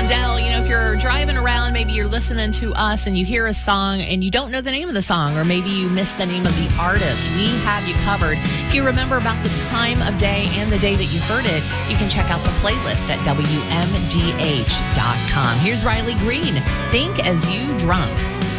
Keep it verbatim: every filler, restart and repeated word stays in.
Blondell. You know, if you're driving around, maybe you're listening to us and you hear a song and you don't know the name of the song, or maybe you missed the name of the artist, we have you covered. If you remember about the time of day and the day that you heard it, you can check out the playlist at W M D H dot com. Here's Riley Green, Think As You Drunk.